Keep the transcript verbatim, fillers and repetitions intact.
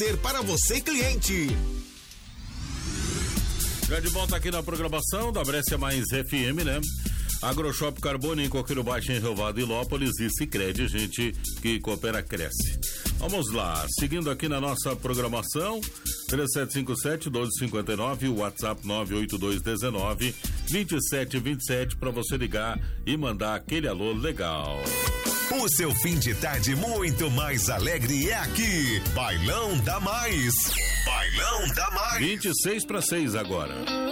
ser para você, cliente. Já de volta aqui na programação da Brescia Mais F M, né? AgroShop Carbono em Coqueiro Baixo, em Rio Vado, Ilópolis e Sicredi, gente que coopera, cresce. Vamos lá, seguindo aqui na nossa programação, três sete cinco sete, doze cinquenta e nove, WhatsApp nove oito dois um nove, dois sete dois sete para você ligar e mandar aquele alô legal. O seu fim de tarde muito mais alegre é aqui. Bailão da Mais. Bailão da Mais. vinte e seis para seis agora.